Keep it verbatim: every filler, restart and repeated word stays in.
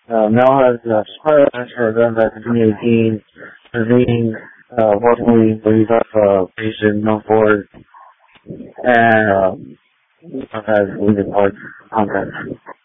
Uh, Mel has uh, spoilers for events back in twenty eighteen, intervening, uh, fortunately, but he's up, uh, patient, no forward, and, um, I've had limited parts contracts.